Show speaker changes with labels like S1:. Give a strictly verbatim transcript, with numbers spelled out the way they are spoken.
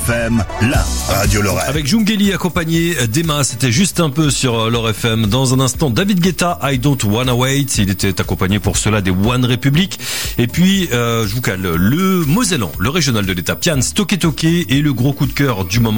S1: F M, la radio Lorraine.
S2: Avec Jungeli accompagné d'Emma, c'était juste un peu sur Lore F M. Dans un instant, David Guetta, I Don't Wanna Wait. Il était accompagné pour cela des One Republic. Et puis, euh, je vous cale le Mosellan, le régional de l'État, Pian, Toké Toké et le gros coup de cœur du moment.